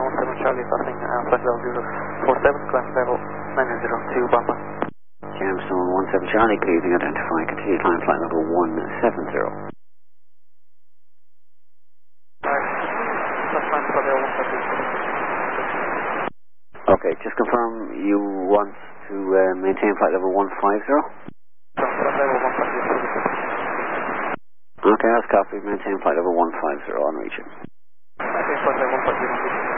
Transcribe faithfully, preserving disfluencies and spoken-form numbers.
one seven Charlie, passing uh, flight level zero four seven, climb level nine zero two, Papa. Gemstone one seven Charlie, good evening, identify, continue climb flight level one seven zero. Okay, just confirm you want to uh, maintain flight level one five zero? Okay, that's copy, maintain flight level one five zero on reaching. Maintain flight level one five zero.